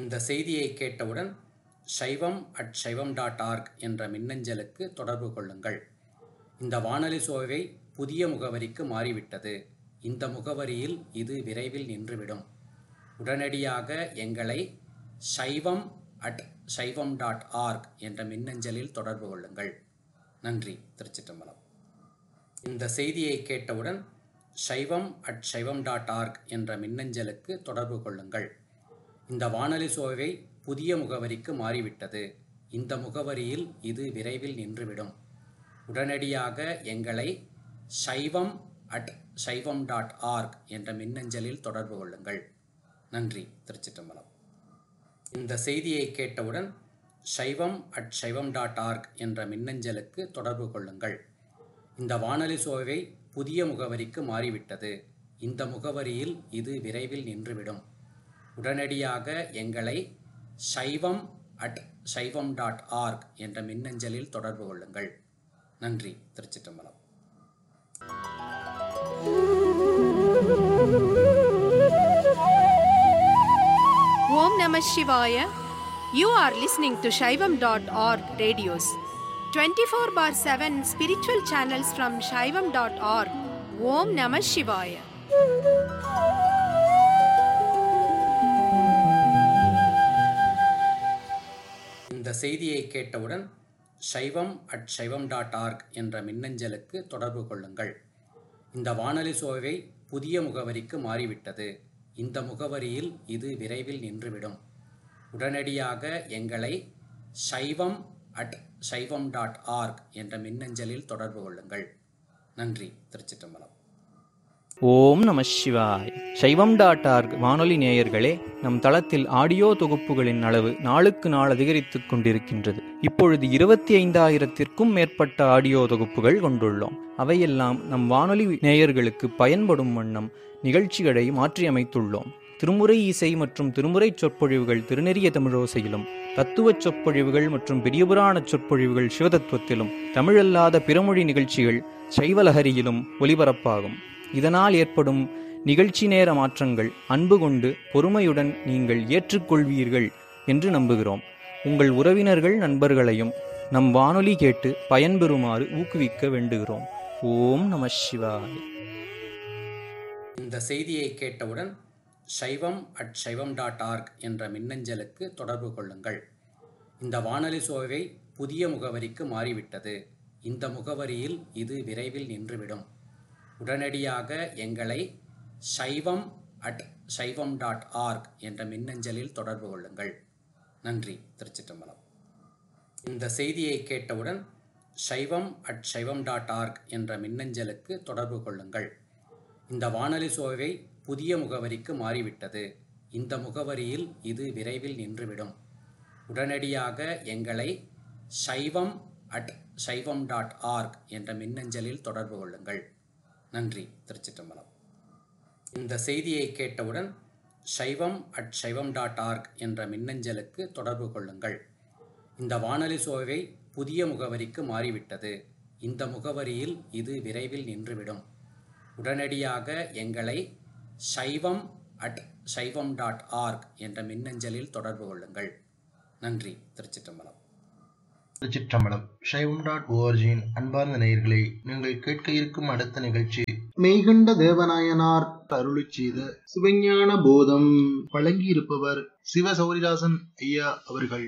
இந்த செய்தியை கேட்டவுடன் saivam@saivam.org என்ற மின்னஞ்சலுக்கு தொடர்பு கொள்ளுங்கள். இந்த வானொலி சோவை புதிய முகவரிக்கு மாறிவிட்டது. இந்த முகவரியில் இது விரைவில் நின்றுவிடும். உடனடியாக எங்களை saivam@saivam.org என்ற மின்னஞ்சலில் தொடர்பு கொள்ளுங்கள். நன்றி. திருச்சிற்றம்பலம். இந்த செய்தியை கேட்டவுடன் saivam@saivam.org என்ற மின்னஞ்சலுக்கு தொடர்பு கொள்ளுங்கள். இந்த வானொலி சோவை புதிய முகவரிக்கு மாறிவிட்டது. இந்த முகவரியில் இது விரைவில் நின்றுவிடும். உடனடியாக எங்களை saivam@saivam.org என்ற மின்னஞ்சலில் தொடர்பு கொள்ளுங்கள். நன்றி. திருச்சிற்றம்பலம். இந்த செய்தியை கேட்டவுடன் saivam@saivam.org என்ற மின்னஞ்சலுக்கு தொடர்பு கொள்ளுங்கள். இந்த வானொலி சோவை புதிய முகவரிக்கு மாறிவிட்டது. இந்த முகவரியில் இது விரைவில் நின்றுவிடும். உடனடியாக எங்களை saivam@saivam.org என்ற மின்னஞ்சலில் தொடர்பு கொள்ளுங்கள். நன்றி. திருச்சிற்றம்பலம். Om Namah Shivaya. You are listening to Shaivam.org radios. 24/7 spiritual channels from Shaivam.org. Om Namah Shivaya. இந்த செய்தியை கேட்டவுடன் saivam@saivam.org என்ற மின்னஞ்சலுக்கு தொடர்பு கொள்ளுங்கள். இந்த வானொலி சோவை புதிய முகவரிக்கு மாறிவிட்டது. இந்த முகவரியில் இது விரைவில் நின்றுவிடும். உடனடியாக எங்களை saivam@saivam.org என்ற மின்னஞ்சலில் தொடர்பு கொள்ளுங்கள். நன்றி. திருச்சிற்றம்பலம். ஓம் நம சிவாய். சைவம்.org வானொலி நேயர்களே, நம் தளத்தில் ஆடியோ தொகுப்புகளின் அளவு நாளுக்கு நாள் அதிகரித்துக் கொண்டிருக்கின்றது. இப்பொழுது 25,000-த்திற்கும் மேற்பட்ட ஆடியோ தொகுப்புகள் கொண்டுள்ளோம். அவையெல்லாம் நம் வானொலி நேயர்களுக்கு பயன்படும் வண்ணம் நிகழ்ச்சிகளை மாற்றியமைத்துள்ளோம். திருமுறை இசை மற்றும் திருமுறை சொற்பொழிவுகள் திருநெறிய தமிழோசையிலும், தத்துவச் சொற்பொழிவுகள் மற்றும் பெரியபுராண சொற்பொழிவுகள் சிவதத்துவத்திலும், தமிழல்லாத பிறமொழி நிகழ்ச்சிகள் சைவலஹரியிலும் ஒலிபரப்பாகும். இதனால் ஏற்படும் நிகழ்ச்சி நேர மாற்றங்கள் அன்பு கொண்டு பொறுமையுடன் நீங்கள் ஏற்றுக்கொள்வீர்கள் என்று நம்புகிறோம். உங்கள் உறவினர்கள் நண்பர்களையும் நம் வானொலி கேட்டு பயன்பெறுமாறு ஊக்குவிக்க வேண்டுகிறோம். ஓம் நம சிவாய. இந்த செய்தியை கேட்டவுடன் saivam@saivam.org என்ற மின்னஞ்சலுக்கு தொடர்பு கொள்ளுங்கள். இந்த வானொலி சோவை புதிய முகவரிக்கு மாறிவிட்டது. இந்த முகவரியில் இது விரைவில் நின்றுவிடும். உடனடியாக எங்களை saivam@saivam.org என்ற மின்னஞ்சலில் தொடர்பு கொள்ளுங்கள். நன்றி. திருச்சிற்றம்பலம். இந்த செய்தியை கேட்டவுடன் saivam@saivam.org என்ற மின்னஞ்சலுக்கு தொடர்பு கொள்ளுங்கள். இந்த வானொலி சோவை புதிய முகவரிக்கு மாறிவிட்டது. இந்த முகவரியில் இது விரைவில் நின்றுவிடும். உடனடியாக எங்களை saivam@saivam.org என்ற மின்னஞ்சலில் தொடர்பு கொள்ளுங்கள். நன்றி. திருச்சிற்றம்பலம். இந்த செய்தியை கேட்டவுடன் saivam@saivam.org என்ற மின்னஞ்சலுக்கு தொடர்பு கொள்ளுங்கள். இந்த வானொலி சோவை புதிய முகவரிக்கு மாறிவிட்டது. இந்த முகவரியில் இது விரைவில் நின்றுவிடும். உடனடியாக எங்களை saivam@saivam.org என்ற மின்னஞ்சலில் தொடர்பு கொள்ளுங்கள். நன்றி. திருச்சிற்றம்பலம். திருச்சிற்றம்பலம். சைவம்.org அன்பார்ந்த நேயர்களே, நீங்கள் கேட்க இருக்கும் அடுத்த நிகழ்ச்சி மெய்கண்ட தேவநாயனார் அருளிச் செய்த சிவஞான போதம். வழங்கியிருப்பவர் சிவசௌரிதாசன் ஐயா அவர்கள்.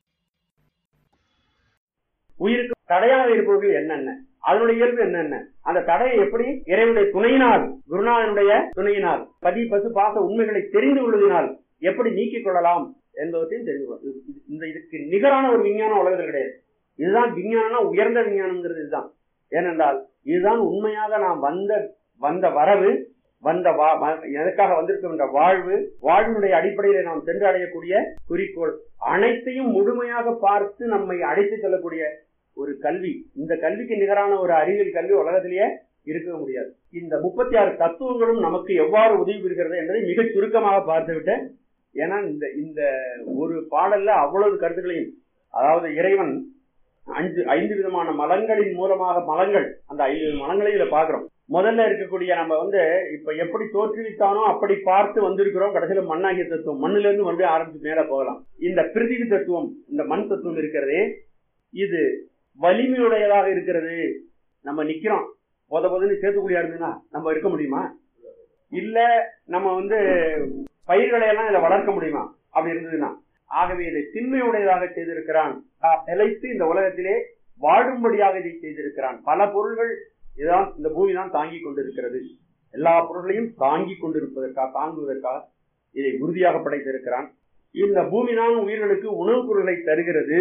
உயிருக்கு தடையாக இருப்பவர்கள் என்னென்ன, அதனுடைய இயல்பு என்னென்ன, அந்த தடையை எப்படி இறைவனுடைய துணையினால், குருநாதனுடைய துணையினால், பதி பசு பாச உண்மைகளை தெரிந்து கொள்வதனால் எப்படி நீக்கிக் கொள்ளலாம் என்பவற்றையும் தெரிந்து கொள்ளும். இதுக்கு நிகரான ஒரு விஞ்ஞானம் உலகத்தில் கிடையாது. இதுதான் விஞ்ஞானம்னா உயர்ந்த விஞ்ஞானம்ங்கிறது இதுதான். ஏனென்றால் இதுதான் உண்மையாக நாம் வந்த வரவு, எதற்காக வந்திருக்கும் என்ற வாழ்வினுடைய அடிப்படையில நாம் சென்று அடையக்கூடிய குறிக்கோள் அனைத்தையும் முழுமையாக பார்த்து நம்மை அழைத்து செல்லக்கூடிய ஒரு கல்வி. இந்த கல்விக்கு நிகரான ஒரு அறிவியல் கல்வி உலகத்திலேயே இருக்க முடியாது. இந்த 36 தத்துவங்களும் நமக்கு எவ்வாறு உதவி புரிகிறது என்பதை மிக சுருக்கமாக பார்த்துவிட்டு, ஏன்னா இந்த ஒரு பாடல்ல அவ்வளவு கருத்துக்களையும், அதாவது இறைவன் 5 விதமான மலங்களின் மூலமாக, மலங்கள் அந்த 5 மலங்களையும் இதை பார்க்கிறோம். முதல்ல இருக்கக்கூடிய நம்ம இப்ப எப்படி தோற்றுவித்தானோ அப்படி பார்த்து வந்திருக்கிறோம். கடைசியில மண்ணாகிய தத்துவம், மண்ணுல இருந்து ஆரம்பிச்சு மேல போகலாம். இந்த பிரிதிவி தத்துவம், இந்த மண் தத்துவம் இருக்கிறதே, இது வலிமையுடையதாக இருக்கிறது. நம்ம நிக்கிறோம், பொதுன்னு சேத்துக்குழியா இருந்ததுன்னா நம்ம இருக்க முடியுமா? இல்ல நம்ம பயிர்களை எல்லாம் இதை வளர்க்க முடியுமா? அப்படி இருந்ததுன்னா, ஆகவே இதை திண்மையுடையதாக செய்திருக்கிறான். நிலைத்து இந்த உலகத்திலே வாழும்படியாக இதை செய்திருக்கிறான். பல பொருள்கள் இதான் இந்த பூமி தான் தாங்கி கொண்டிருக்கிறது. எல்லா பொருள்களையும் தாங்கி கொண்டிருப்பதற்காக, தாங்குவதற்காக இதை உறுதியாக படைத்திருக்கிறான். இந்த பூமி தான் உயிர்களுக்கு உணவுப் பொருள்களை தருகிறது.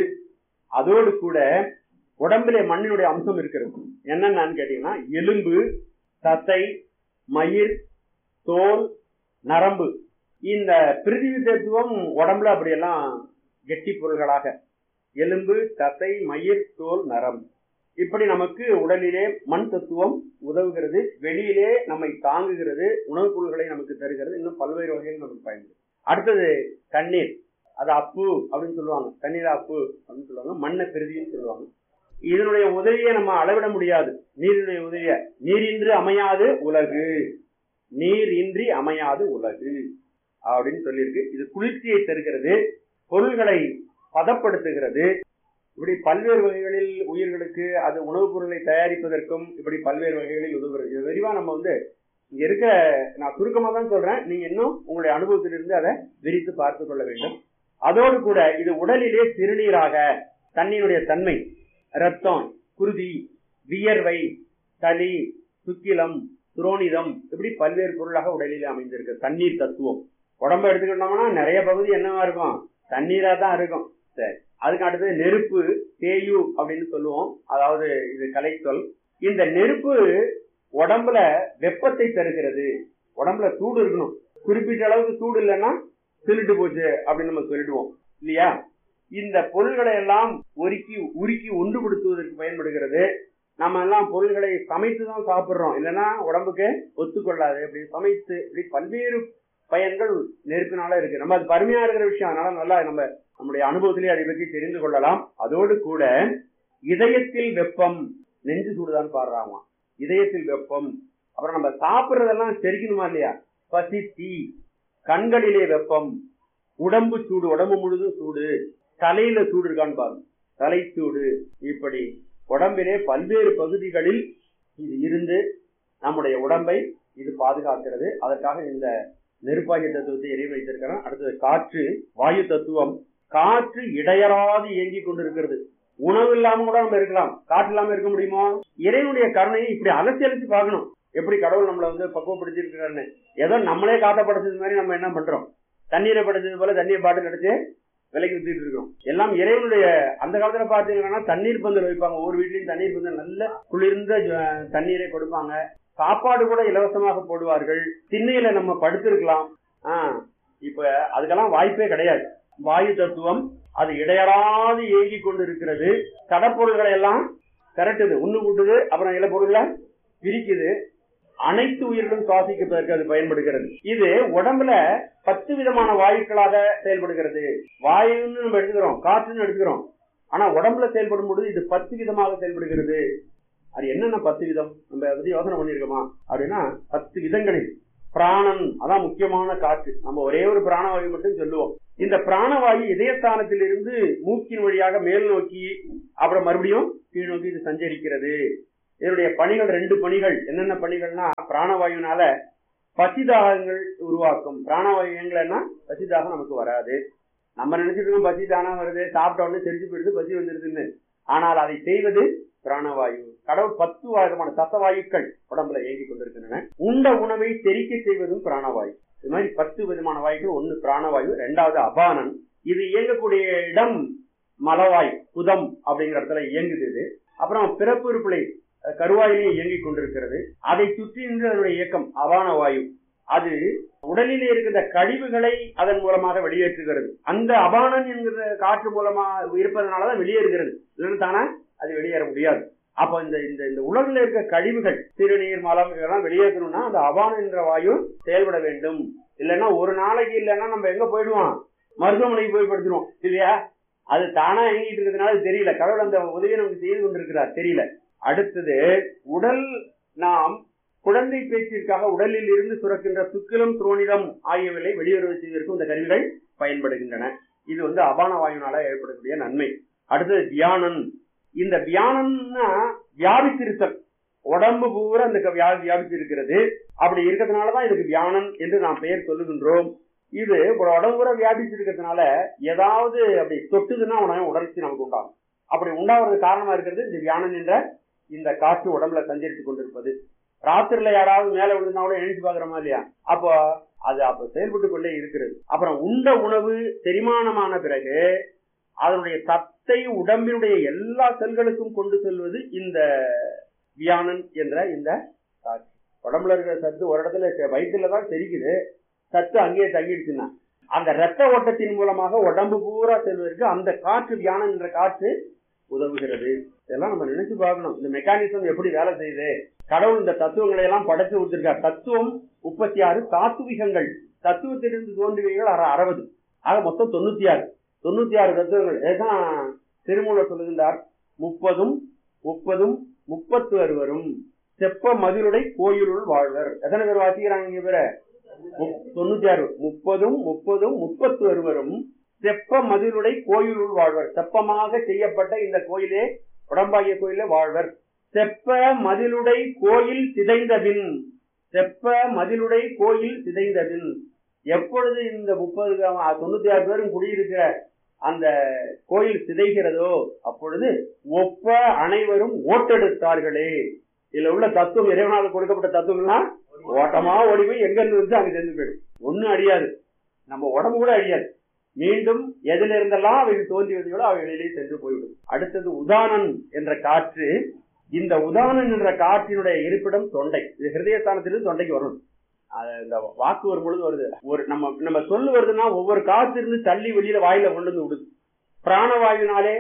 அதோடு கூட உடம்பிலே மண்ணினுடைய அம்சம் இருக்கிறது. என்னன்னு கேட்டீங்கன்னா, எலும்பு, தசை, மயிர், தோல், நரம்பு. இந்த பிரிதிவி தத்துவம் உடம்புல அப்படியெல்லாம் கெட்டி பொருள்களாக எலும்பு, தசை, மயிர், தோல், நரம்பு, இப்படி நமக்கு உடலிலே மண் தத்துவம் உதவுகிறது. வெளியிலே நம்மை தாங்குகிறது, உணவுப் பொருள்களை நமக்கு தருகிறது. இன்னும் பல்வேறு வகைகள் நமக்கு பயன்படுது. அடுத்தது தண்ணீர், அது அப்பு அப்படின்னு சொல்லுவாங்க. தண்ணீர் அப்பு அப்படின்னு சொல்லுவாங்க. மண்ணை பிரிதின்னு சொல்லுவாங்க. இதனுடைய உதவியை நம்ம அளவிட முடியாது. நீரினுடைய உதவிய, நீரின்றி அமையாது உலகு, நீர் இன்றி அமையாது உலகு அப்படின்னு சொல்லியிருக்கு. இது குளிர்ச்சியை தருகிறது, பொருள்களை பதப்படுத்துகிறது. இப்படி பல்வேறு வகைகளில் உயிர்களுக்கு அது உணவுப் பொருளை தயாரிப்பதற்கும் இப்படி பல்வேறு வகைகளில் உதவுகிறது. இது விரிவா நம்ம இங்க இருக்க, நான் சுருக்கமா தான் சொல்றேன், நீங்க இன்னும் உங்களுடைய அனுபவத்திலிருந்து அதை விரித்து பார்த்து கொள்ள வேண்டும். அதோடு கூட இது உடலிலே சிறுநீராக, தண்ணீருடைய தன்மை, ரத்தம், குருதி, வியர்வை, சளி, சுக்கிலம், துரோணிதம், இப்படி பல்வேறு பொருளாக உடலிலே அமைந்திருக்கு தண்ணீர் தத்துவம். உடம்ப எடுத்துக்கிட்டோம்னா நிறைய பகுதி என்னவா இருக்கும்? தண்ணீரா தான் இருக்கும். சரி, அதுக்கு அடுத்தது நெருப்பு, தேயு அப்படின்னு சொல்லுவோம். அதாவது இது கலைச்சொல். இந்த நெருப்பு உடம்புல வெப்பத்தை தருகிறது. உடம்புல சூடு இருக்கணும். குறிப்பிட்ட அளவுக்கு சூடு இல்லைன்னா திருட்டு போச்சு அப்படின்னு நம்ம சொல்லிடுவோம் இல்லையா? இந்த பொருள்களை எல்லாம் உருக்கி ஒன்றுபடுத்துவதற்கு பயன்படுகிறது. நம்ம எல்லாம் பொருள்களை சமைத்து தான் சாப்பிடுறோம், இல்லைன்னா உடம்புக்கு ஒத்துக்கொள்ளாது. இப்படி சமைத்து இப்படி பல்வேறு பயன்கள் நெருப்பினால இருக்கு. நம்ம அது பருமையா இருக்கிற விஷயம், அதனால நல்லா நம்முடைய அனுபவத்திலேயே அதை பற்றி தெரிந்து கொள்ளலாம். அதோடு கூட இதயத்தில் வெப்பம், நெஞ்சு சூடுதான் பாடுறாங்க. இதயத்தில் வெப்பம். அப்புறம் நம்ம சாப்பிட்றதெல்லாம் செரிக்கணுமா இல்லையா? பசி, தீ, கண்களிலே வெப்பம், உடம்பு சூடு, உடம்பு முழுதும் சூடு, தலையில சூடு இருக்கான்னு பாருங்க, தலை சூடு. இப்படி உடம்பிலே பல்வேறு பகுதிகளில் இது இருந்து நம்முடைய உடம்பை இது பாதுகாக்கிறது. அதற்காக இந்த நெருப்பாகிய தத்துவத்தை எரிய வைத்திருக்கிறோம். அடுத்தது காற்று, வாயு தத்துவம். காற்று இடையறாது இயங்கி கொண்டிருக்கிறது. உணவு இல்லாம கூட நம்ம இருக்கலாம், காற்று இல்லாம இருக்க முடியுமோ? இறைவனுடைய கருணையை இப்படி அலசி பார்க்கணும். எப்படி கடவுள் நம்மளை பக்குவப்படுத்தி இருக்கிறாருன்னு. ஏதோ நம்மளே காத்த படைச்சது மாதிரி நம்ம என்ன பண்றோம்? தண்ணீரை படைச்சது போல தண்ணீர் பாட்டில் அடிச்சு விலைக்கு வித்துட்டு இருக்கோம். எல்லாம் இறைவனுடைய. அந்த காலத்துல பாத்தீங்கன்னா தண்ணீர் பந்தல் வைப்பாங்க. ஒவ்வொரு வீட்லயும் தண்ணீர் பந்தல், நல்ல குளிர்ந்த தண்ணீரை கொடுப்பாங்க. சாப்பாடு கூட இலவசமாக போடுவார்கள். திண்ணையில நம்ம படுத்திருக்கலாம். இப்ப அதுக்கெல்லாம் வாய்ப்பே கிடையாது. வாயு தத்துவம் அது இடையறாது இயங்கி கொண்டு இருக்கிறது. கடற்பொருள்களை எல்லாம் திரட்டுது, உண்ணு கூட்டுது, அப்புறம் இல பொருளை பிரிக்குது. அனைத்து உயிர்களும் சுவாசிப்பதற்கு அது பயன்படுகிறது. இது உடம்புல 10 விதமான வாயுக்களாக செயல்படுகிறது. வாயுன்னு நம்ம எடுத்துக்கிறோம், காற்றுன்னு எடுத்துக்கிறோம். ஆனா உடம்புல செயல்படும் பொழுது இது 10 விதமாக செயல்படுகிறது. அது என்னென்ன 10 விதம் நம்ம அதை பத்தி யோசனை பண்ணிருக்கோமா அப்படின்னா, 10 விதங்களில் பிராணன் அதான் முக்கியமான காற்று. நம்ம ஒரே ஒரு பிராணவாயு மட்டும் சொல்லுவோம். இந்த பிராணவாயு இதயஸ்தானத்தில் இருந்து மூக்கின் வழியாக மேல் நோக்கி அப்புறம் மறுபடியும் கீழ் நோக்கி இது சஞ்சரிக்கிறது. இதனுடைய பணிகள் 2 பணிகள். என்னென்ன பணிகள்னா, பிராணவாயுனால பசிதாகங்கள் உருவாக்கும். பிராணவாயு எங்களைன்னா பசிதாகம் நமக்கு வராது. நம்ம நினைச்சிட்டு இருக்கோம் பசி தானா வருது, சாப்பிட்ட உடனே செரிச்சு போயிடுது, பசி வந்துருதுன்னு. ஆனால் அதை செய்வது பிராணவாயு. கடவுள் 10 விதமான தசவாயுக்கள் உடம்புல இயங்கி கொண்டிருக்கின்றன. உண்ட உணவை செரிக்க செய்வதும் பிராணவாயு. இது மாதிரி 10 விதமான வாயுக்கள். 1 பிராணவாயு, 2வது அபானன். இது இயங்கக்கூடிய இடம் மலவாய், புதம் அப்படிங்கிற இடத்துல இயங்குது. அப்புறம் பிறப்பு உறுப்புகளை கருவாயிலே இயங்கிக் கொண்டிருக்கிறது. அதை சுற்றி நின்று அதனுடைய இயக்கம் அபான வாயு. அது உடலிலே இருக்கின்ற கழிவுகளை அதன் மூலமாக வெளியேற்றுகிறது. அந்த அபானன் என்கிற காற்று மூலமா இருப்பதனாலதான் வெளியேறுகிறது. இல்லைன்னு தானே அது வெளியேற முடியாது. அப்ப இந்த உடல்ல இருக்க கழிவுகள், சிறுநீர், மலம் இதெல்லாம் வெளியேற்றணும்னா அந்த அபானன் என்ற வாயு செயல்பட வேண்டும். இல்லைன்னா ஒரு நாளைக்கு இல்லைன்னா நம்ம எங்க போயிடுவோம்? மருத்துவமனைக்கு போய் படுத்துருவோம் இல்லையா? அது தானா இயங்கிட்டு இருக்கிறதுனால தெரியல. கடவுள் அந்த உதவியை நமக்கு செய்து கொண்டிருக்கிறார், தெரியல. அடுத்தது உடல் நாம் குழந்தை பேச்சிற்காக உடலில் இருந்து சுரக்கின்ற சுக்கிலம் துரோணிதம் ஆகியவைகளை வெளியுறவு செய்வதற்கும் இந்த கருவிகள் பயன்படுகின்றன. இது அபான வாயுனால ஏற்படக்கூடிய நன்மை. அடுத்தது வியானன். இந்த வியானன்னா வியாபித்திருத்தல், உடம்பு பூரா இந்த வியாபித்து இருக்கிறது. அப்படி இருக்கிறதுனாலதான் இதுக்கு வியானன் என்று நாம் பெயர் சொல்லுகின்றோம். இது உடம்பு பூரா வியாபித்து இருக்கிறதுனால ஏதாவது அப்படி தொட்டுதுன்னா உடற்சி நமக்கு உண்டாகும். அப்படி உண்டாவதுக்கு காரணமா இருக்கிறது இந்த வியானன் என்ற இந்த காற்று உடம்புல சஞ்சரித்துக் கொண்டிருப்பது. ராத்திரில யாராவது மேல விழுந்தா கூட எழுச்சி பாக்குறோமா இல்லையா? அப்போ அது அப்ப செயல்பட்டு கொண்டே இருக்கிறது. அப்புறம் உண்ட உணவு செரிமானமான பிறகு அதனுடைய சத்தை உடம்பினுடைய எல்லா செல்களுக்கும் கொண்டு செல்வது இந்த வியானன் என்ற இந்த காற்று. உடம்புல இருக்கிற சத்து ஒரு இடத்துல வயிற்றுலதான் தெரிக்குது, சத்து அங்கேயே தங்கிடுச்சுன்னா அந்த இரத்த ஓட்டத்தின் மூலமாக உடம்பு பூரா செல்வதற்கு அந்த காற்று வியானன் என்ற காற்று உதவுகிறது. இதெல்லாம் நம்ம நினைச்சு பார்க்கணும். இந்த மெக்கானிசம் எப்படி வேலை செய்யுது. கடவுள் இந்த தத்துவங்களை எல்லாம் படைச்சு கொடுத்திருக்கார். தத்துவம் 36, தாத்துவிகங்கள் தத்துவத்திலிருந்து தோன்றியவைகள் 60. ஆக மொத்தம் 96 தத்துவங்கள். இதுதான் திருமூலர் சொல்லுகின்றார். 30 வருவரும் செப்ப மதிலுடை கோயிலுள் வாழ்வர். எத்தனை பேர் வாசிக்கிறாங்க இங்க பேர? 96. 30 வருவரும் செப்ப மதிலுடை கோயிலுள் வாழ்வர். செப்பமாக செய்யப்பட்ட இந்த கோயிலே, உடம்பாகிய கோயிலே வாழ்வர். செப்ப மதிலுடை கோயில் சிதைந்தபின், செப்ப மதிலுடை கோயில் சிதைந்தபின், எப்பொழுது இந்த 96 பேரும் குடியிருக்கிற அந்த கோயில் சிதைகிறதோ அப்பொழுது ஒப்ப அனைவரும் ஓட்டெடுத்தார்களே. இதுல உள்ள தத்துவம், இறைவனால் கொடுக்கப்பட்ட தத்துவம்னா ஓட்டமா ஓடி போய் எங்க இருந்து வந்து அங்க சேர்ந்து போயிடும். ஒன்னும் அழியாது, நம்ம உடம்பு கூட அழியாது. மீண்டும் எதில இருந்தெல்லாம் அவைகள் தோன்றியதையோடு அவைகளிலே சென்று போய்விடும். அடுத்தது உதானன் என்ற காற்று. இந்த உதானன் என்ற காற்றினுடைய இருப்பிடம் தொண்டை. இது ஹிருதயஸ்தானத்திலிருந்து தொண்டைக்கு வரும். இந்த வாக்கு வரும் பொழுது வருது. ஒரு நம்ம சொல்லு வருதுன்னா ஒவ்வொரு காற்றிலிருந்து தள்ளி வெளியில வாயில கொண்டு வந்து விடுது. பிராணவாயுனாலே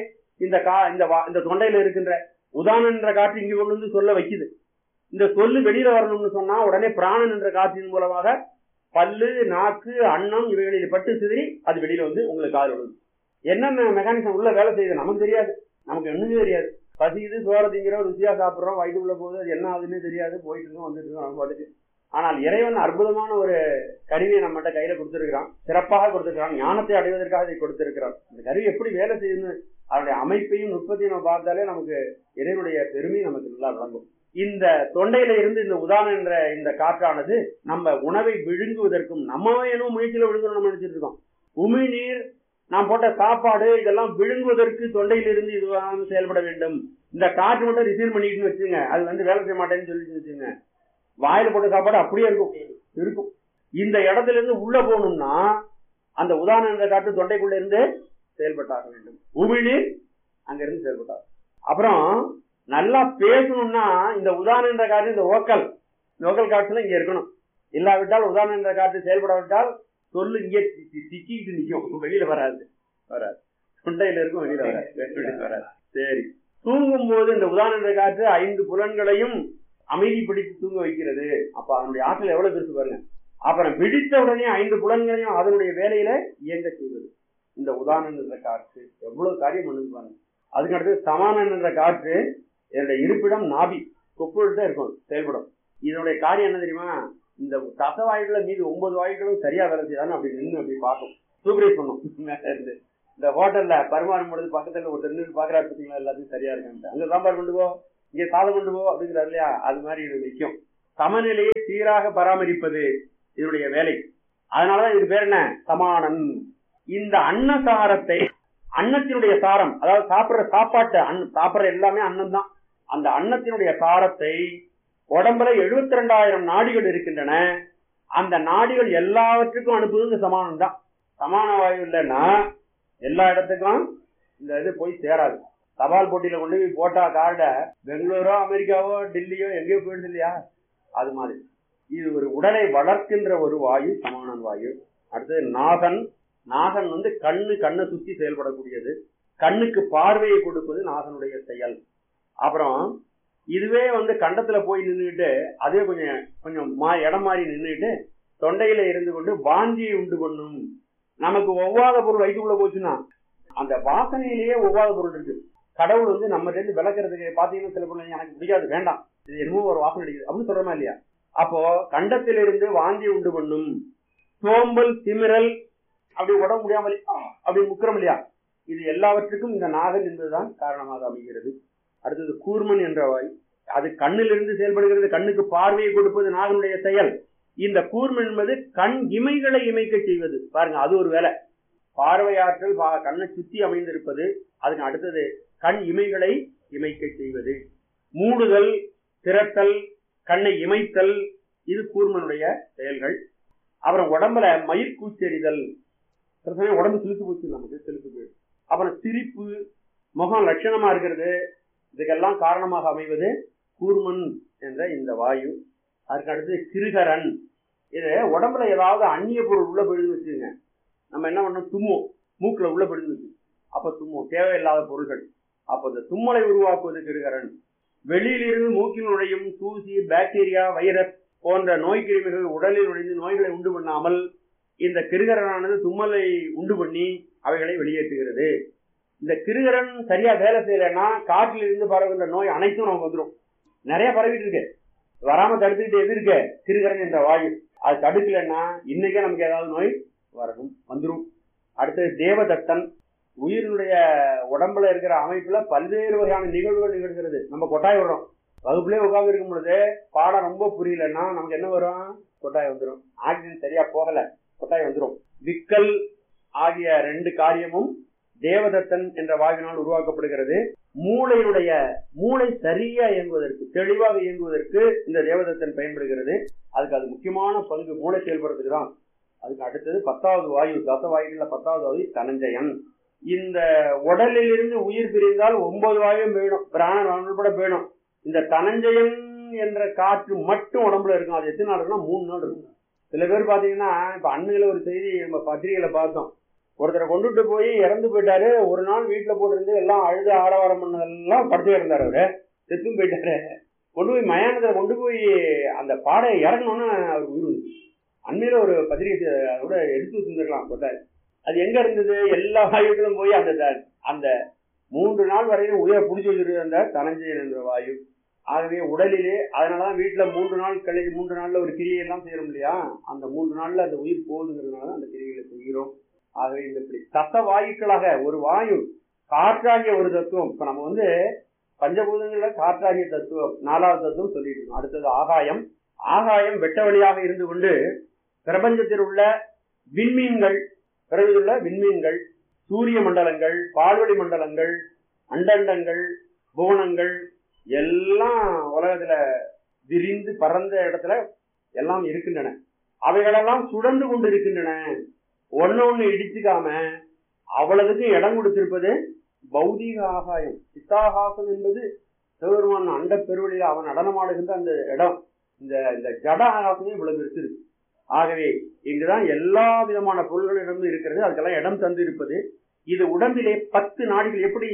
இந்த தொண்டையில இருக்கின்ற உதானன் என்ற காற்று இங்க கொண்டு வந்து சொல்ல வைக்குது. இந்த சொல்லு வெளியில வரணும்னு சொன்னா உடனே பிராணன் என்ற காற்றின் மூலமாக பல்லு, நாக்கு, அன்னம் இவைகளில் பட்டு சிதறி அது வெளியில வந்து உங்களுக்கு காது விழுது. என்னென்ன மெக்கானிசம் உள்ள வேலை செய்யுது நமக்கு தெரியாது, நமக்கு ஒண்ணுமே தெரியாது. பசிக்குது, சோறதிங்கிற ருசியா சாப்பிடுறோம், வயிற்றுக்குள்ள போகுது, அது என்ன ஆகுதுன்னு தெரியாது, போயிட்டு இருக்கோம் வந்துட்டு இருக்கோம் நம்ம பாட்டுக்கு. ஆனால் இறைவன் அற்புதமான ஒரு கருவியை நம்மகிட்ட கையில கொடுத்திருக்கிறான், சிறப்பாக கொடுத்திருக்கிறான், ஞானத்தை அடைவதற்காக இதை கொடுத்திருக்கிறான். இந்த கருவி எப்படி வேலை செய்யுதுன்னு அதனுடைய அமைப்பையும் நுட்பத்தையும் நம்ம பார்த்தாலே நமக்கு இறைவனுடைய பெருமை நமக்கு நல்லா விளங்கும். இந்த தொண்டையில இருந்து இந்த உதாரணம் என்ற இந்த காற்றானது நம்ம உணவை விழுங்குவதற்கும், நம்ம என்ன முயற்சியில விழுங்கணும் நினைச்சிட்டு இருக்கோம். உமிழ்நீர், நாம் போட்ட சாப்பாடு இதெல்லாம் விழுங்குவதற்கு தொண்டையிலிருந்து இதுவாக செயல்பட வேண்டும். இந்த காற்று மட்டும் ரிசீவ் பண்ணிட்டு வச்சுங்க, அது வந்து வேலை செய்ய மாட்டேன்னு சொல்லி வச்சுங்க, வாயில போட்ட சாப்பாடு அப்படியே இருக்கும். இந்த இடத்துல இருந்து உள்ள போகணும்னா அந்த உதாரணம் என்ற காற்று தொண்டைக்குள்ள இருந்து செயல்பட்டாக வேண்டும். உமிழ்நீர் அங்க இருந்து செயல்பட்டார். அப்புறம் நல்லா பேசணும்னா இந்த உதாரணம் என்ற காற்று, இந்த லோக்கல் காற்றுல இங்க இருக்கணும். இல்லாவிட்டால் உதாரணம் என்ற காற்று செயல்படாவிட்டால் சொல்லு இங்கே சிக்கிட்டு நிற்கும், வெளியில வராது. தொண்டையில இருக்கும், வெளியில வராது. சரி, தூங்கும் போது இந்த உதாரணம் என்ற காற்று 5 புலன்களையும் அமைதிப்படுத்தி தூங்க வைக்கிறது. அப்ப அதனுடைய ஆற்றல் எவ்வளவு பெருசு பாருங்க. அப்புறம் விழித்த உடனே 5 புலன்களையும் அதனுடைய வேலையில இயங்க செய்வது இந்த உதாரணம் என்ற காற்று. எவ்வளவு காரியம் பண்ணுது பாருங்க. அதுக்கு அடுத்து சமானன் என்ற காற்று, என்னுடைய இருப்பிடம் நாபி, கொப்புள்தான் இருக்கும், செயல்படும். இதனுடைய காரியம் என்ன தெரியுமா? இந்த தசவாயுகள மீது 9 வாயுகளும் சரியா வேலை செய்யறான்னு அப்படி நின்று அப்படி பார்க்கும், சூப்பரைஸ் பண்ணும். மேல இருந்து இந்த ஹோட்டல்ல பரிமாறும் பொழுது பக்கத்துல ஒருத்தர் நின்று பாக்குறாரு, பார்த்தீங்களா எல்லாத்தையும் சரியா இருக்கான்ட்டு, அங்க சாம்பார் கொண்டு போ, இங்க சாதம் கொண்டு போ அப்படிங்கிறாரு இல்லையா? அது மாதிரி இது நிற்கும். சமநிலையை சீராக பராமரிப்பது இதனுடைய வேலை. அதனாலதான் இதுக்கு பேர் என்ன? சமானன். இந்த அன்னசாரத்தை, அன்னத்தினுடைய சாரம், அதாவது சாப்பிடுற சாப்பிடுற எல்லாமே அன்னம் தான். அந்த அன்னத்தினுடைய சாரத்தை உடம்புல 72,000 நாடிகள் இருக்கின்றன. அந்த நாடிகள் எல்லாவற்றுக்கும் அனுப்புவது இந்த சமானம் தான். சமான வாயு இல்லைன்னா எல்லா இடத்துக்கும் இந்த இது போய் சேராது. தபால் போட்டியில கொண்டு போய் போட்டா கார்ட பெங்களூரோ அமெரிக்காவோ டெல்லியோ எங்கேயோ போயிடுது இல்லையா? அது மாதிரி இது ஒரு உடலை வளர்க்கின்ற ஒரு வாயு, சமானன் வாயு. அடுத்தது நாகன் வந்து கண்ணை சுத்தி செயல்படக்கூடியது. கண்ணுக்கு பார்வையை கொடுப்பது நாகனுடைய செயல். அப்புறம் இதுவே வந்து கண்டத்துல போய் நின்றுட்டு அதே கொஞ்சம் இடம் மாறி நின்றுட்டு தொண்டையில இருந்து கொண்டு வாந்தியை உண்டு பண்ணும். நமக்கு ஒவ்வாத பொருள் வயிற்றுக்குள்ள போச்சுன்னா அந்த வாசனையிலேயே ஒவ்வாத பொருள் இருக்கு. கடவுள் வந்து நம்ம இருந்து விளக்குறதுக்கு பாத்தீங்கன்னா சில பொருள் எனக்கு பிடிக்காது, வேண்டாம், இது என்னமோ ஒரு வாசனை அடிக்குது அப்படின்னு சொல்றோமா இல்லையா? அப்போ கண்டத்திலிருந்து வாந்தி உண்டு பண்ணும். சோம்பல், திமிரல், அப்படி உடம்பு முடியாமல் அப்படி முக்கிரம் இல்லையா, இது எல்லாவற்றுக்கும் இந்த நாகன் என்பதுதான் காரணமாக அமைகிறது. அடுத்தது கூர்மன் என்ற வாய். அது கண்ணிலிருந்து செயல்படுகிறது. கண்ணுக்கு பார்வையை கொடுப்பது நாகனுடைய செயல். இந்த கூர்மன் என்பது கண் இமைகளை இமைக்க செய்வது. பாருங்க, அது ஒரு வேலை. பார்வையாற்றல் கண்ணை சுத்தி அமைந்திருப்பது. அதுக்கு அடுத்தது கண் இமைகளை இமைக்க செய்வது. மூடுதல், திரட்டல், கண்ணை இமைத்தல், இது கூர்மனுடைய செயல்கள். அப்புறம் உடம்புல மயிர்கூச்செறிதல், உடம்பு சிலுத்து போச்சு, நமக்கு சிலுத்து போயிடும். அப்புறம் சிரிப்பு, முகம் லட்சணமா இருக்கிறது, இதுக்கெல்லாம் காரணமாக அமைவது கூர்மன் என்ற இந்த வாயு. அதுக்கு அடுத்து கிருகரன். இது உடம்புல ஏதாவது அந்நிய பொருள் உள்ள போயிடுன்னு வச்சுங்க, நம்ம என்ன பண்ணோம், தும்மும், மூக்குல உள்ள போயிடுன்னு வச்சு, அப்ப தும்மும், தேவையில்லாத பொருள்கள். அப்ப இந்த தும்மலை உருவாக்குவது கிருகரன். வெளியிலிருந்து மூக்கில் நுழையும் தூசி, பாக்டீரியா, வைரஸ் போன்ற நோய் கிருமிகள் உடலில் நுழைந்து நோய்களை உண்டு பண்ணாமல் இந்த கிருகரனானது தும்மலை உண்டு பண்ணி அவைகளை வெளியேற்றுகிறது. இந்த கிருகரன் சரியா வேலை செய்யலைன்னா காற்றில் இருந்து பரவுகின்ற நோய் அனைத்தும் நமக்கு வந்துடும். நிறைய பரவிட்டு இருக்கு, வராம தடுத்துக்கிட்டு எது இருக்கு, கிருகரன் என்ற வாயு. அது தடுக்கலைன்னா இன்னைக்கே நமக்கு ஏதாவது நோய் வரணும், வந்துடும். அடுத்தது தேவதத்தன். உயிரினுடைய உடம்புல இருக்கிற அமைப்புல பல்வேறு வகையான நிகழ்வுகள் நிகழ்கிறது. நம்ம கொட்டாய் விடுறோம், வகுப்புலேயே உட்கார்ந்து இருக்கும் பொழுது பாடம் ரொம்ப புரியலன்னா நமக்கு என்ன வரும், கொட்டாய் வந்துடும். ஆக்சிஜன் சரியா போகல, கொட்டாய் வந்துடும். விக்கல் ஆகிய 2 காரியமும் தேவதத்தன் என்ற வாயுவினால் உருவாக்கப்படுகிறது. மூளை சரியா இயங்குவதற்கு, தெளிவாக இயங்குவதற்கு இந்த தேவதத்தன் பயன்படுகிறது. அதுக்கு அது முக்கியமான பங்கு, மூளை செயல்படுறதுக்கு தான். அதுக்கு அடுத்தது 10வது வாயு, தசவாயுகள்ல 10வது வாயு தனஞ்சயன். இந்த உடலில் இருந்து உயிர் பிரிந்தால் 9 வாயும் போயிடும், பிராணன் உட்பட போயிடும். இந்த தனஞ்சயன் என்ற காற்று மட்டும் உடம்புல இருக்கும். அது எத்தனை நாள் இருக்குன்னா 3 நாள் இருக்கும். சில பேர் பாத்தீங்கன்னா, இப்ப அண்மையில ஒரு செய்தி நம்ம பத்திரிகையில பார்த்தோம், ஒருத்தரை கொண்டுட்டு போய் இறந்து போயிட்டாரு. ஒரு நாள் வீட்டுல போட்டிருந்து எல்லாம் அழுது ஆரவாரம் பண்ணதெல்லாம் படுத்து இருந்தாரு, அவரு செத்தும் போயிட்டாரு. கொண்டு போய் மயானத்தை கொண்டு போய் அந்த பாடையை இறங்கணும்னு அவருக்கு உயிர் வந்து. அண்மையில ஒரு பத்திரிகை கூட எடுத்து வச்சிருந்துருக்கலாம் போட்டாரு. அது எங்க இருந்தது, எல்லா வாயுக்களும் போய் அந்த 3 நாள் வரையும் உயிரை பிடிச்சி வச்சிருக்க அந்த தனஞ்சயன் என்ற வாயு. ஆகவே உடலிலே, அதனாலதான் வீட்டுல 3 நாள் கழிச்சு 3 நாள்ல ஒரு கிரியையெல்லாம் செய்யறோம் இல்லையா, அந்த 3 நாள்ல அந்த உயிர் போகுதுங்கிறதுனால அந்த கிரியைகளை செய்கிறோம். ஆகவே இந்த இப்படி தச வாயுக்களாக ஒரு வாயு, காற்றாகிய ஒரு தத்துவம். இப்ப நம்ம பஞ்சபூதங்கள்ல காற்றாகிய தத்துவம் 4வது தத்துவம் சொல்லிட்டு இருக்கோம். அடுத்தது ஆகாயம். ஆகாயம் வெட்ட வழியாக இருந்து கொண்டு பிரபஞ்சத்தில் உள்ள விண்மீன்கள், பிறகுள்ள விண்மீன்கள், சூரிய மண்டலங்கள், பால்வெளி மண்டலங்கள், அண்டண்டங்கள், புவனங்கள் எல்லாம் உலகத்துல விரிந்து பறந்த இடத்துல எல்லாம் இருக்கின்றன. அவைகளெல்லாம் சுழன்று கொண்டு இருக்கின்றன. ஒன்னு இடிச்சுக்காம அவ்வளவுக்கு இடம் கொடுத்திருப்பது பௌதீக ஆகாயம். சித்தாகாசம் என்பது சிவபெருமான் அண்ட பெருவெளியில அவன் நடனமாடுகின்ற அந்த இடம். இந்த ஜட ஆகாசமே இவ்வளவு இருக்கு. ஆகவே இங்குதான் எல்லா விதமான பொருள்களிடம் இருக்கிறது, அதுக்கெல்லாம் இடம் தந்து இருப்பது. இது உடம்பிலே 10 நாடிகள், எப்படி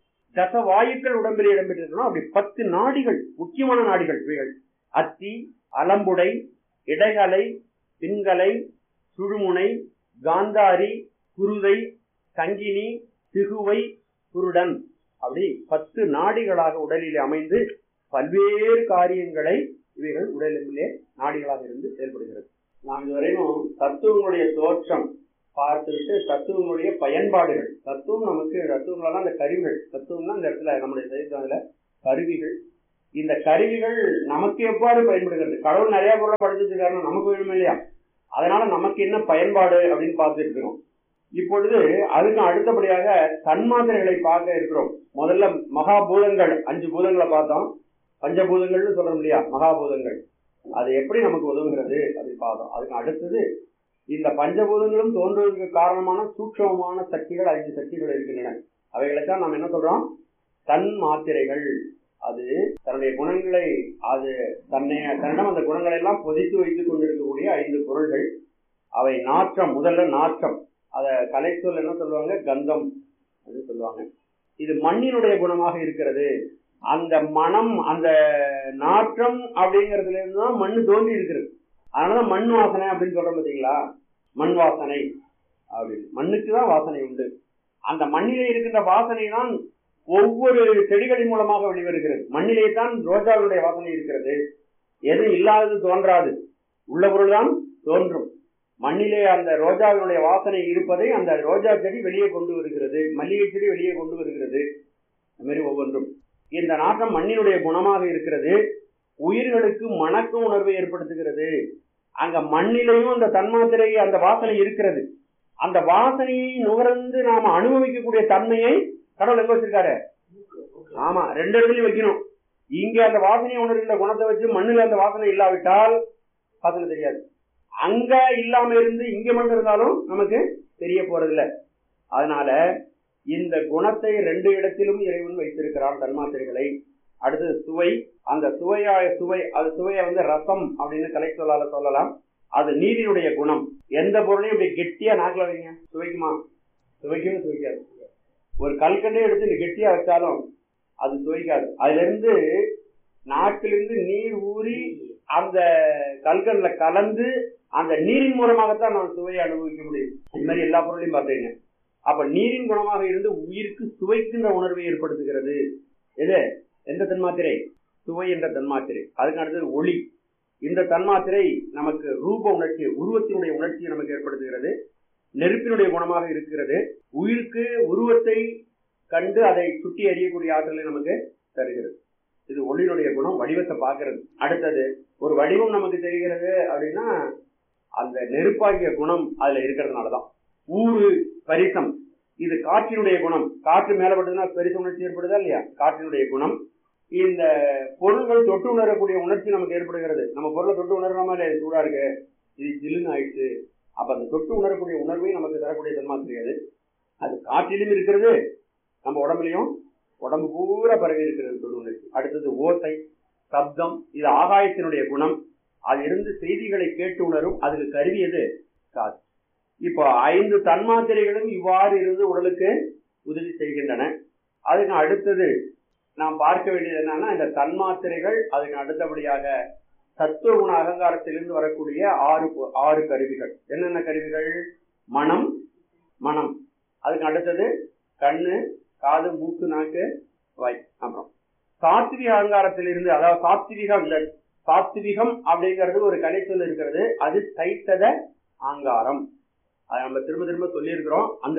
தச வாயுக்கள் உடம்பிலே இடம்பெற்றிருக்கணும் அப்படி 10 நாடிகள், முக்கியமான நாடிகள் இவைகள். அத்தி, அலம்புடை, இடைகலை, பின்கலை, சுழுமுனை, காந்தாரி, குருதை, சங்கினி, திகுவை, குருடன், அப்படி 10 நாடிகளாக உடலிலே அமைந்து பல்வேறு காரியங்களை இவைகள் உடலிலே நாடிகளாக இருந்து செயல்படுகிறது. நாம் இதுவரையும் தத்துவங்களுடைய தோற்றம் பார்த்துவிட்டு தத்துவங்களுடைய பயன்பாடுகள், தத்துவம் நமக்கு, தத்துவங்களெல்லாம் அந்த கருவிகள், தத்துவம்னா இந்த இடத்துல நம்முடைய சைத்தன்ல கருவிகள். இந்த கருவிகள் நமக்கு எவ்வாறு பயன்படுகிறது, கடவுள் நிறைய பொருளை படிச்சிருக்காருன்னா நமக்கு வேணுமே இல்லையா, அதனால நமக்கு என்ன பயன்பாடு அப்படின்னு பார்த்துட்டு இருக்கிறோம். இப்பொழுது அதுக்கு அடுத்தபடியாக தன்மாத்திரைகளை பார்க்க இருக்கிறோம். முதல்ல மகாபூதங்கள், 5 பூதங்களை பார்த்தோம். பஞ்சபூதங்கள்னு சொல்றோம் இல்லையா, மகாபூதங்கள், அது எப்படி நமக்கு உதவுகிறது அப்படின்னு பார்த்தோம். அதுக்கு அடுத்தது இந்த பஞ்சபூதங்களும் தோன்றுவதற்கு காரணமான சூட்சமமான சக்திகள், 5 சக்திகள் இருக்கின்றன. அவைகளைத்தான் நாம் என்ன சொல்றோம், தன் மாத்திரைகள். அது தன்னுடைய குணங்களை, அது தன்னிடம் அந்த குணங்களை எல்லாம் பொதித்து வைத்துக் கொண்டிருக்கக்கூடிய 5 பொருள்கள். அவை நாற்றம், முதல்ல நாற்றம், அத கலைச்சொல் என்ன சொல்லுவாங்க, கந்தம் அப்படின்னு சொல்லுவாங்க. இது மண்ணினுடைய குணமாக இருக்கிறது. அந்த மனம், அந்த நாற்றம் அப்படிங்கிறதுல இருந்துதான் மண்ணு தோன்றி இருக்கிறது. அதனாலதான் மண் வாசனை அப்படின்னு சொல்றோம் பார்த்தீங்களா, மண் வாசனை அப்படின்னு. மண்ணுக்குதான் வாசனை உண்டு. அந்த மண்ணிலே இருக்கின்ற வாசனை தான் ஒவ்வொரு செடிகளின் மூலமாக வெளிவருகிறது. மண்ணிலே தான் ரோஜாவுடைய வாசனை இருக்கிறது, எது இல்லாதது தோன்றாது, உள்ள பொருள்தான் தோன்றும். மண்ணிலே அந்த ரோஜாவினுடைய வாசனை இருப்பதை அந்த ரோஜா செடி வெளியே கொண்டு வருகிறது, மல்லிகை செடி வெளியே கொண்டு வருகிறது. அது மாதிரி ஒவ்வொன்றும் இந்த நாட்டம் மண்ணினுடைய குணமாக இருக்கிறது. உயிர்களுக்கு மணக்க உணர்வை ஏற்படுத்துகிறது. அங்க மண்ணிலையும் அந்த தன்மாத்திரை அந்த வாசனை இருக்கிறது. அந்த வாசனையை நுகர்ந்து நாம அனுபவிக்கக்கூடிய தன்மையை கடவுள் எங்க வச்சிருக்காரு? ஆமா, 2 இடத்துலயும் வைக்கணும். இங்க அந்த வாசனையை உணர்கின்ற குணத்தை வச்சு மண்ணில் அந்த வாசனை இல்லாவிட்டால் வாசனை தெரியாது. அங்க இல்லாம இருந்து இங்க மண் இருந்தாலும் நமக்கு தெரிய போறதில்லை. அதனால இந்த குணத்தை 2 இடத்திலும் இறைவன் வைத்திருக்கிறான் தன்மாத்திரைகளை. அடுத்தது சுவை. அந்த சுவையை ரசம் அப்படின்னு கலை சொல்லால சொல்லலாம். அது நீரினுடைய குணம். எந்த பொருளையும் இப்படி கெட்டியா நாக்கில வைங்க, சுவைக்குமா? சுவைக்கவே சுவைக்காது. ஒரு கல்கண்டே எடுத்து கெட்டியா வச்சாலும் அது சுவைக்காது. அதுல இருந்து நாக்கிலிருந்து நீர் ஊறி அந்த கல்கண்ல கலந்து அந்த நீரின் மூலமாகத்தான் நான் சுவையை அனுபவிக்க முடியும். இது மாதிரி எல்லா பொருளையும் பார்த்தீங்க. அப்ப நீரின் குணமாக இருந்து உயிருக்கு சுவைக்கின்ற உணர்வை ஏற்படுத்துகிறது. எது? எந்த தன்மாத்திரை? சுவை என்ற தன்மாத்திரை. அதுக்கு அடுத்தது ஒளி. இந்த தன்மாத்திரை நமக்கு ரூப உணர்ச்சி, உருவத்தினுடைய உணர்ச்சியை நமக்கு ஏற்படுத்துகிறது. நெருப்பினுடைய குணமாக இருக்கிறது. உயிருக்கு உருவத்தை கண்டு அதை சுட்டி அறியக்கூடிய ஆற்றலை நமக்கு தருகிறது. இது ஒளியினுடைய குணம், வடிவத்தை பார்க்கிறது. அடுத்தது ஒரு வடிவம் நமக்கு தெரிகிறது அப்படின்னா அந்த நெருப்பாகிய குணம் அதுல இருக்கிறதுனாலதான். ஊறு, பரிசம், இது காற்றினுடைய குணம். காற்று மேலப்பட்டதுன்னா பரிச உணர்ச்சி ஏற்படுதா இல்லையா? காற்றினுடைய குணம். இந்த பொருள்கள் தொட்டு உணரக்கூடிய உணர்ச்சி நமக்கு ஏற்படுகிறது. நம்ம பொருளை தொட்டு உணர்றாம இல்லையா? சூடா இருக்கு, இது ஜில்லுன்னு ஆயிடுச்சு. அப்ப அந்த தொட்டு உணரக்கூடிய உணர்வை நமக்கு தரக்கூடிய தன்மாத்திரை அது. அது காற்றிலும் இருக்கிறது, நம்ம உடம்புலையும் உடம்பு பூரா பரவி இருக்கிறது தொட்டு உணர்ச்சி. அடுத்தது ஓசை, சப்தம், இது ஆகாயத்தினுடைய குணம். அது இருந்து செய்திகளை கேட்டு உணரும். அதுக்கு கருவி எது? காது. இப்போ 5 தன்மாத்திரைகளும் இவ்வாறு இருந்து உடலுக்கு உதவி செய்கின்றன. அதுக்கு அடுத்தது நாம் பார்க்க வேண்டியது என்னன்னா, இந்த தன்மாத்திரைகள் அதுக்கு அடுத்தபடியாக தத்துவ குண அகங்காரத்திலிருந்து வரக்கூடிய 6 கருவிகள். என்னென்ன கருவிகள்? மனம். அதுக்கு அடுத்தது கண்ணு, காது, மூக்கு, நாக்கு, வாய். அப்புறம் சாத்விக அகங்காரத்திலிருந்து, அதாவது சாத்விகம் அப்படிங்கிறது ஒரு கலைச்சொல் இருக்கிறது. அது தைத்தத அகங்காரம். அதை நம்ம திரும்ப திரும்ப சொல்லி இருக்கிறோம். அந்த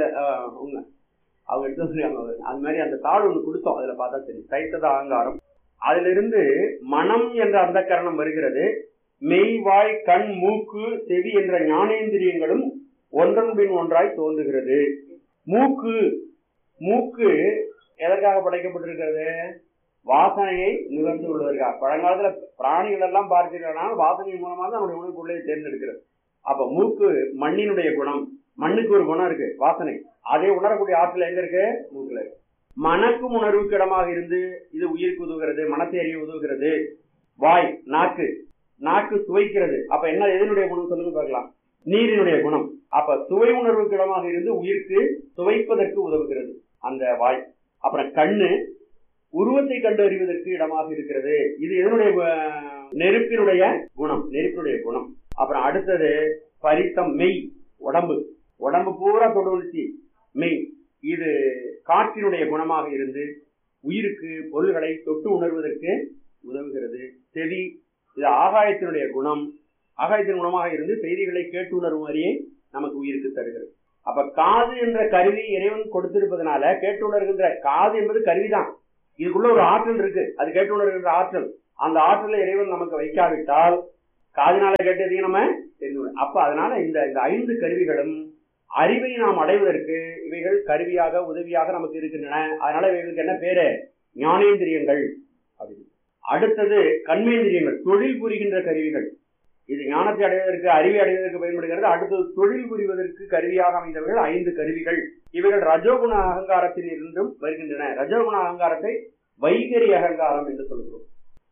அவங்க எடுத்து சொல்லியாங்க. அது மாதிரி அந்த தாள் ஒன்று கொடுத்தோம், அதுல பார்த்தா சரி. தைத்தத அகங்காரம். அதுல இருந்து மனம் என்ற அந்த கரணம் வருகிறது. மெய், வாய், கண், மூக்கு, செவி என்ற ஞானேந்திரியங்களும் ஒன்றன் பின் ஒன்றாய் தோன்றுகிறது. மூக்கு எதற்காக படைக்கப்பட்டிருக்கிறது? வாசனையை நுகர்ந்து கொள்வதற்காக. பழங்காலத்துல பிராணிகள் எல்லாம் பார்க்கிறதுனால வாசனை மூலமாக தான் நம்முடைய உணவு பொருளை தேர்ந்தெடுக்கிறது. அப்ப மூக்கு மண்ணினுடைய குணம். மண்ணுக்கு ஒரு குணம் இருக்கு, வாசனை. அதை உணரக்கூடிய ஆற்றல் எங்க இருக்கு? மூக்குல இருக்கு. மனக்கும் உணர்வுக்கு இடமாக இருந்து இது உயிருக்கு உதவுகிறது, மனத்தை அறிய உதவுகிறது. வாய், நாக்கு சுவைக்கிறது. அப்ப என்ன, எதனுடைய குணம் சொல்லுங்க பார்க்கலாம்? நீரினுடைய குணம். அப்ப சுவை உணர்வுக்கு இடமாக இருந்து உயிருக்கு சுவைப்பதற்கு உதவுகிறது அந்த வாய். அப்புறம் கண்ணு உருவத்தை கண்டு அறிவதற்கு இடமாக இருக்கிறது. இது எதனுடைய? நெருப்பினுடைய குணம். அப்புறம் அடுத்தது பரிசம், மெய், உடம்பு பூரா தொடுவழ்ச்சி மெய். இது காற்றினுடைய குணமாக இருந்து உயிருக்கு பொருள்களை தொட்டு உணர்வதற்கு உதவுகிறது. செவி, இது ஆகாயத்தினுடைய குணம். ஆகாயத்தின் குணமாக இருந்து செய்திகளை கேட்டு உணர்வும் அறியை நமக்கு உயிருக்கு தருகிறது. அப்ப காது என்ற கருவி இறைவன் கொடுத்திருப்பதனால கேட்டு உணர்கின்ற காது என்பது கருவிதான். இதுக்குள்ள ஒரு ஆற்றல் இருக்கு, அது கேட்டு உணர்கின்ற ஆற்றல். அந்த ஆற்றலை இறைவன் நமக்கு வைக்காவிட்டால் காதினால கேட்டதையும் நம்ம தெரிந்து. அப்ப அதனால இந்த 5 கருவிகளும் அறிவை நாம் அடைவதற்கு இவைகள் கருவியாக உதவியாக நமக்கு இருக்கின்றன. அதனால இவைகளுக்கு என்ன பேரு? ஞானேந்திரியங்கள் அப்படின்னு. அடுத்தது கண்மேந்திரியங்கள், தொழில் புரிகின்ற கருவிகள். இது ஞானத்தை அடைவதற்கு, அறிவை அடைவதற்கு பயன்படுகிறது. அடுத்தது தொழில் புரிவதற்கு கருவியாக அமைந்தவர்கள் 5 கருவிகள். இவைகள் ரஜோகுண அகங்காரத்தில் இருந்தும் வருகின்றன. ரஜோகுண அகங்காரத்தை வைகரி அகங்காரம் என்று சொல்கிறோம்.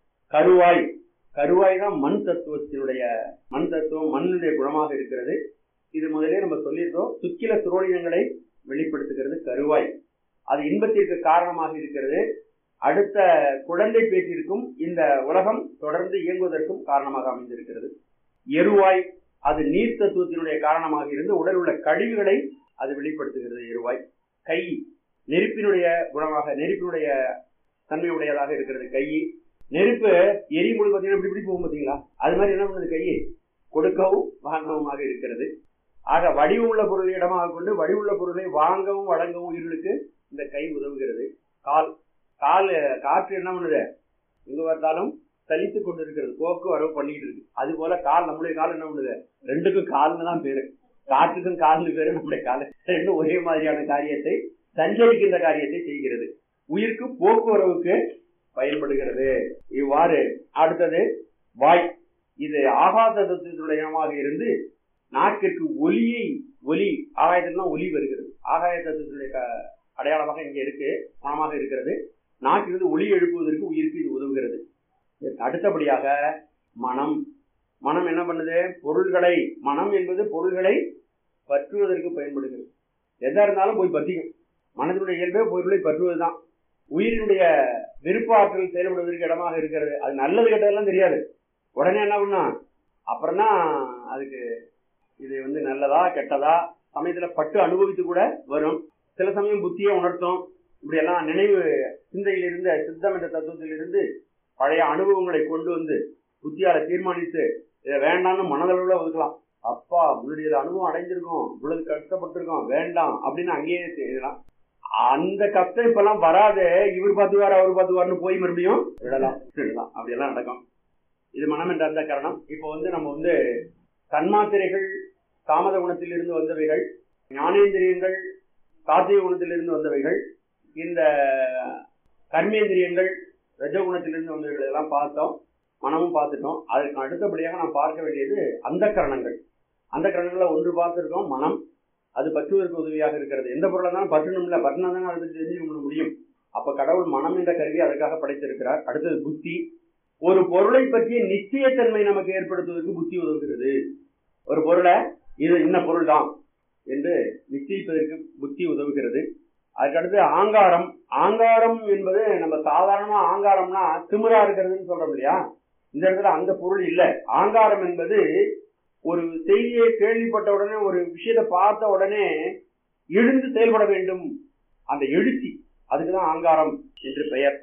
கருவாய் தான் மண் தத்துவம், மண்ணுடைய குணமாக இருக்கிறது. இது முதலே நம்ம சொல்லியிருக்கோம். சுக்கில சுரோலினங்களை வெளிப்படுத்துகிறது கருவாய். அது இன்பத்திற்கு காரணமாக இருக்கிறது. அடுத்த குழந்தை பேச்சிற்கும் இந்த உலகம் தொடர்ந்து இயங்குவதற்கும் காரணமாக அமைந்திருக்கிறது. எருவாய், அது நீர் தத்துவத்தினுடைய காரணமாக இருந்து உடல் உள்ள கழிவுகளை அது வெளிப்படுத்துகிறது. எருவாய். கை, நெருப்பினுடைய குணமாக, நெருப்பினுடைய தன்மையுடையதாக இருக்கிறது கை. நெருப்பு எரியும் பொழுது பார்த்தீங்கன்னா இப்படி இப்படி போகும் பார்த்தீங்களா? அது மாதிரி என்ன பண்ணுது? கையை கொடுக்கவும் வாங்கவும் இருக்கிறது. ஆக வடிவுள்ள பொருளை இடமாக கொண்டு வடிவுள்ள பொருளை வாங்கவும் வழங்கவும் உயிர்களுக்கு இந்த கை உதவுகிறது. கால் காற்று என்ன பண்ணுது? எங்க பார்த்தாலும் சலித்து கொண்டு இருக்கிறது, போக்குவரவு பண்ணிக்கிட்டு இருக்கு. அது போல கால், நம்முடைய கால் என்ன பண்ணுது? ரெண்டுக்கும் கால்னு தான் பேரு, காற்றுக்கும் கால்னு பேரு. நம்முடைய கால் ரெண்டும் ஒரே மாதிரியான காரியத்தை, சஞ்சரிக்கின்ற காரியத்தை செய்கிறது. உயிருக்கு போக்குவரவுக்கு பயன்படுகிறது. இவ்வாறு அடுத்தது வாய். இது ஆகாச தத்துவத்துடைய இனமாக இருந்து நாக்கிற்கு ஒலி ஆகாயத்தில்தான் ஒலி வருகிறது. ஆகாய தத்துவத்துடைய அடையாளமாக இங்கே இருக்கு, மனமாக இருக்கிறது. நாக்கிலிருந்து ஒலி எழுப்புவதற்கு உயிருக்கு இது உதவுகிறது. அடுத்தபடியாக மனம். மனம் என்ன பண்ணுது? பொருள்களை, மனம் என்பது பொருள்களை பற்றுவதற்கு பயன்படுகிறது. எதா இருந்தாலும் போய் பற்றிக்கும். மனதினுடைய இயல்பே பொருளை பற்றுவதுதான். உயிரினுடைய விருப்ப ஆற்றல் செயல்படுவதற்கு இடமாக இருக்கிறது. அது நல்லது கெட்டதெல்லாம் தெரியாது. உடனே என்ன பண்ணா அப்புறம் தான் அதுக்கு இது நல்லதா கெட்டதா சமயத்துல பட்டு அனுபவித்து கூட வரும். சில சமயம் புத்தியை உணர்த்தும். இப்படி எல்லாம் நினைவு சிந்தையிலிருந்து, சித்தம் என்ற தத்துவத்திலிருந்து பழைய அனுபவங்களை கொண்டு வந்து புத்தியால தீர்மானித்து இதை வேண்டாம்னு மனதளவுல ஒதுக்கலாம். அப்பா முன்னாடி அனுபவம் அடைஞ்சிருக்கோம், இவ்வளவு கஷ்டப்பட்டிருக்கோம், வேண்டாம் அப்படின்னு அங்கேயே செய்யலாம். அந்த கஷ்டம் இப்பெல்லாம் வராது. இவர் பார்த்துவார் அவர் பார்த்துவார்னு போய் மறுபடியும் விடலாம். அப்படியெல்லாம் நடக்கும். இது மனம் என்ற அந்த காரணம். இப்போ நம்ம தன்மாத்திரைகள் தாமத குணத்தில் இருந்து வந்தவைகள், ஞானேந்திரியங்கள் சாத்திய குணத்திலிருந்து வந்தவைகள், இந்த கர்மேந்திரியங்கள் ரஜகுணத்திலிருந்து வந்தவைகள் எல்லாம் பார்த்தோம், மனமும் பார்த்துட்டோம். அதற்கு அடுத்தபடியாக நாம் பார்க்க வேண்டியது அந்த கரணங்கள். அந்த கரணங்களை ஒன்று பார்த்துருக்கோம், மனம். அது பற்றுவதற்கு உதவியாக இருக்கிறது. எந்த பொருளை தான் பற்றணும் இல்லை, பற்றினா தானே அதை பற்றி தெரிஞ்சுக்க முடியும். அப்ப கடவுள் மனம் என்ற கருவி அதற்காக படைத்திருக்கிறார். அடுத்தது புத்தி. ஒரு பொருளை பற்றிய நிச்சயத்தன்மை நமக்கு ஏற்படுத்துவதற்கு புத்தி உதவுகிறது. ஒரு பொருளை இது இன்ன பொருள் தான் என்று நிச்சயிப்பதற்கு புத்தி உதவுகிறது. அதுக்கடுத்து ஆங்காரம். ஆங்காரம் என்பது நம்ம சாதாரணமா ஆங்காரம்னா திமிரா இருக்கிறதுன்னு சொல்றோம் இல்லையா? இந்த இடத்துல அந்த பொருள் இல்லை. ஆங்காரம் என்பது ஒரு செய்தியை கேள்விப்பட்ட உடனே, ஒரு விஷயத்தை பார்த்த உடனே எழுந்து செயல்பட வேண்டும், அந்த எழுச்சி, அதுக்குதான் ஆங்காரம் என்று பெயர்.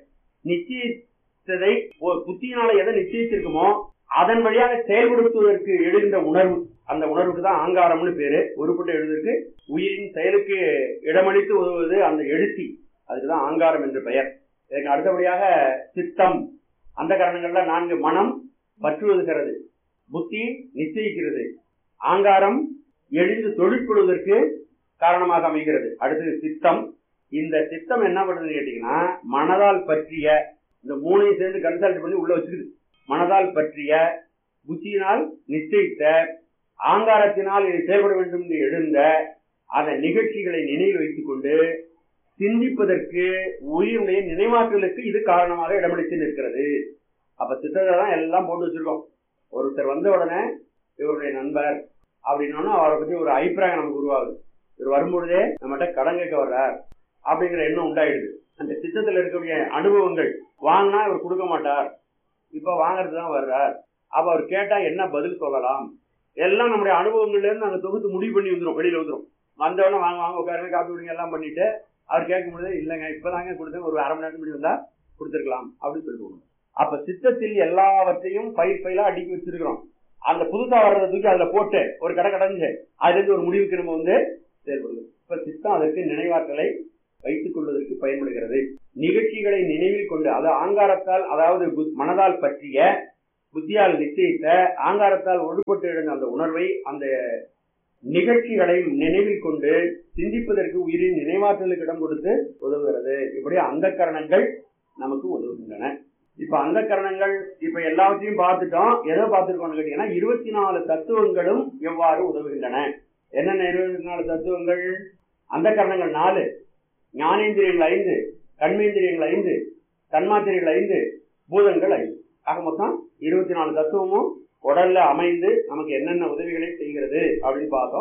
நிச்சயித்ததை புத்தியினால எதை நிச்சயிச்சிருக்குமோ அதன் வழியாக செயல்படுத்துவதற்கு எழுகின்ற உணர்வு, அந்த உணர்வுக்கு தான் ஆங்காரம்னு பேரு. ஒருபட்ட எழுதுவதற்கு உயிரின் செயலுக்கு இடமளித்து உதவுவது அந்த எழுச்சி, அதுக்குதான் ஆங்காரம் என்று பெயர். இதற்கு அடுத்தபடியாக சித்தம். அந்த காரணங்கள்ல 4 மனம் பற்றுவதுகிறது, புத்தி நிச்சயிக்கிறது, ஆங்காரம் எழுந்து தொழிற்படுவதற்கு காரணமாக அமைகிறது. அடுத்தது சித்தம். இந்த சித்தம் என்ன பண்ணுதுன்னு கேட்டீங்கன்னா, மனதால் பற்றிய, இந்த 3ஐயும் சேர்ந்து கன்சல்ட் பண்ணி உள்ள வச்சுக்குது. மனதால் பற்றிய, புத்தியினால் நிச்சயித்த, ஆங்காரத்தினால் இது செயல்பட வேண்டும் என்று எழுந்த அந்த நிகழ்ச்சிகளை நினைவில் வைத்துக் கொண்டு சிந்திப்பதற்கு உயிருடைய நினைவாற்றலுக்கு இது காரணமாக இடமளித்து நிற்கிறது. அப்ப சித்தத்தை தான் எல்லாம் போட்டு வச்சிருக்கோம். ஒருத்தர் வந்த உடனே இவருடைய நண்பர் அப்படின்னா அவரை பத்தி ஒரு அபிப்பிராயம் நமக்கு உருவாகுது. இவர் வரும்பொழுதே நம்மகிட்ட கடன் கேட்க வர்றார் அப்படிங்கிற எண்ணம் உண்டாயிடுது. அந்த சித்தத்தில் இருக்கக்கூடிய அனுபவங்கள், வாங்கினா இவர் கொடுக்க மாட்டார், இப்ப வாங்கறதுதான் வர்றார், அப்ப அவர் கேட்டா என்ன பதில் சொல்லலாம், எல்லாம் நம்முடைய அனுபவங்கள்ல இருந்து நாங்க தொகுத்து முடிவு பண்ணி வந்துடும், வெளியில வந்துடும். வந்தவொடனே வாங்க உட்காருங்க, காப்பி விடுங்க எல்லாம் பண்ணிட்டு அவர் கேட்கும் பொழுது இல்லைங்க இப்பதாங்க கொடுத்தேன், ஒரு அரை மணி நேரத்துக்கு முன்னாடி வந்தா கொடுத்துருக்கலாம் அப்படின்னு சொல்லிட்டு. அப்ப சித்தத்தில் எல்லாவற்றையும் ஃபைலா அடுக்கி வச்சிருக்கிறோம். அந்த புதுசா வர்றதை தூக்கி அதுல போட்டு ஒரு கடை கடைஞ்சு அதுல இருந்து ஒரு முடிவுக்கு நம்ம செயல்படுது. இப்ப சித்தம் அதற்கு நினைவாற்றலை வைத்துக் கொள்வதற்கு பயன்படுகிறது. நிகழ்ச்சிகளை நினைவில் கொண்டு, அது ஆங்காரத்தால், அதாவது மனதால் பற்றிய, புத்தியால் நிச்சயித்த, ஆங்காரத்தால் ஒடுபட்டு எழுந்த அந்த உணர்வை, அந்த நிகழ்ச்சிகளை நினைவில் கொண்டு சிந்திப்பதற்கு உயிரின் நினைவாற்றலுக்கு இடம் கொடுத்து உதவுகிறது. இப்படி அந்த கரணங்கள் நமக்கு உதவுகின்றன. இப்ப அந்த கரணங்கள் இப்ப எல்லாவற்றையும் பார்த்துட்டோம். எதை பார்த்துருக்கோம்னு கேட்டீங்கன்னா 24 தத்துவங்களும் எவ்வாறு உதவுகின்றன. என்னென்ன 24 தத்துவங்கள்? அந்த கரணங்கள் 4, ஞானேந்திரியங்கள் 5, கண்மேந்திரியங்கள் 5, தன்மாத்திரைகள் 5, பூதங்கள் 5. ஆக மொத்தம் 24 தத்துவமும் உடல்ல அமைந்து நமக்கு என்னென்ன உதவிகளை செய்கிறது அப்படின்னு பார்த்தோம்.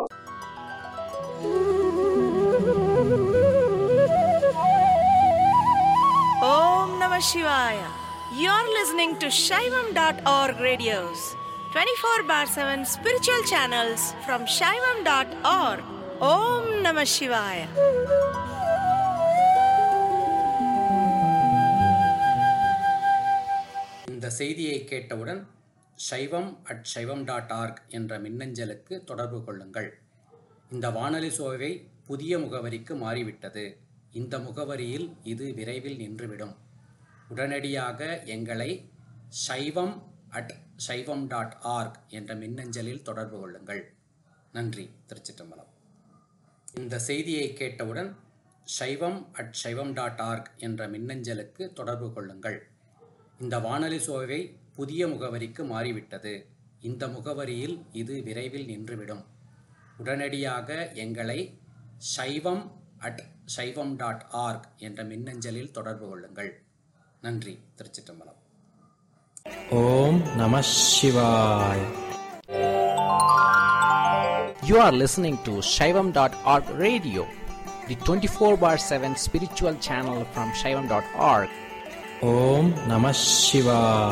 Om Namah Shivaya. You're listening to Shaivam.org radios, 24/7 spiritual channels from Shaivam.org. Om Namah Shivaya. செய்தியை கேட்டவுடன் shaivam@shaivam.org என்ற மின்னஞ்சலுக்கு தொடர்பு கொள்ளுங்கள். இந்த வானொலி சோவை புதிய முகவரிக்கு மாறிவிட்டது. இந்த முகவரியில் இது விரைவில் நின்றுவிடும். உடனடியாக எங்களை shaivam@shaivam.org என்ற மின்னஞ்சலில் தொடர்பு கொள்ளுங்கள். நன்றி. திருச்சிற்றம்பலம். இந்த செய்தியை கேட்டவுடன் shaivam@shaivam.org என்ற மின்னஞ்சலுக்கு தொடர்பு கொள்ளுங்கள். இந்த வானொலி சோவை புதிய முகவரிக்கு மாறிவிட்டது. இந்த முகவரியில் இது விரைவில் நின்றுவிடும். உடனடியாக எங்களை shaivam@shaivam.org என்ற மின்னஞ்சலில் தொடர்பு கொள்ளுங்கள். நன்றி. திருச்சிற்றம்பலம். ஓம் நம சிவாய். You are listening to Shaivam.org radio, the 24/7 spiritual channel from Shaivam.org. ஓம் நம சிவாய்.